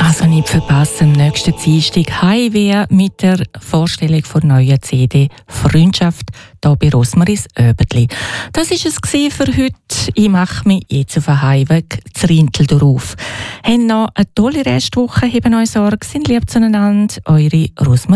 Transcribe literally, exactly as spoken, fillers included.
Also nicht verpassen, am nächsten Dienstag Heimweh mit der Vorstellung der neuen C D «Freundschaft» hier bei Rosmaries Öbedli. Das war es für heute. Ich mache mich jetzt auf den Heimweg zu Rinteln auf. Habt noch eine tolle Restwoche, haben euch Sorge, sind lieb zueinander, eure Rosmarie.